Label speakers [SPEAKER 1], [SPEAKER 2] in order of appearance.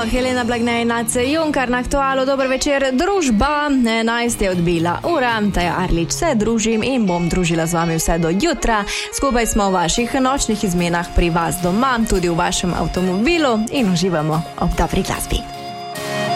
[SPEAKER 1] Helena Blagne, Nace Junkar na Aktualu. Dober večer, družba. 11 je odbila ura, Taja Arlič se družim in bom družila z vami vse do jutra. Skupaj smo v vaših nočnih izmenah pri vas doma, tudi v vašem avtomobilu in uživamo ob dobri glasbi.